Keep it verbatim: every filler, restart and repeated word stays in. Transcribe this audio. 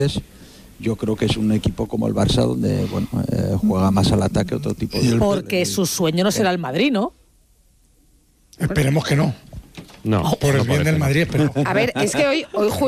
Yo creo que es un equipo como el Barça donde bueno eh, juega más al ataque, otro tipo de... Porque su sueño no será el Madrid, ¿no? Esperemos que no. No. Por el bien del Madrid, esperemos. A ver, es que hoy, hoy Julio